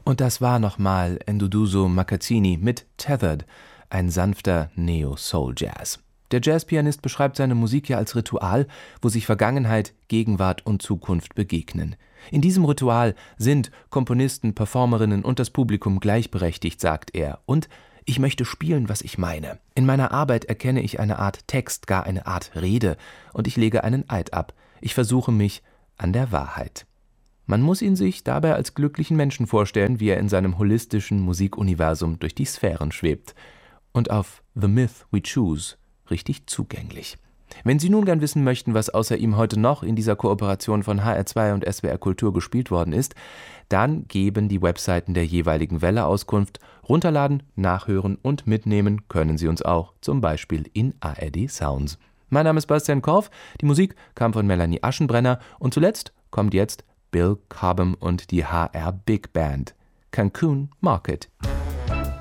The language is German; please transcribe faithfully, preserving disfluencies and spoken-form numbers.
Und das war nochmal Nduduzo Makatsini mit Tethered, ein sanfter Neo-Soul-Jazz. Der Jazzpianist beschreibt seine Musik ja als Ritual, wo sich Vergangenheit, Gegenwart und Zukunft begegnen. In diesem Ritual sind Komponisten, Performerinnen und das Publikum gleichberechtigt, sagt er. Und ich möchte spielen, was ich meine. In meiner Arbeit erkenne ich eine Art Text, gar eine Art Rede, und ich lege einen Eid ab. Ich versuche mich an der Wahrheit. Man muss ihn sich dabei als glücklichen Menschen vorstellen, wie er in seinem holistischen Musikuniversum durch die Sphären schwebt. Und auf The Myth We Choose richtig zugänglich. Wenn Sie nun gern wissen möchten, was außer ihm heute noch in dieser Kooperation von H R zwei und S W R Kultur gespielt worden ist, dann geben die Webseiten der jeweiligen Welle Auskunft. Runterladen, nachhören und mitnehmen können Sie uns auch, zum Beispiel in A R D Sounds. Mein Name ist Bastian Korf, die Musik kam von Melanie Aschenbrenner und zuletzt kommt jetzt Bill Cobham und die H R Big Band. Cancun Market.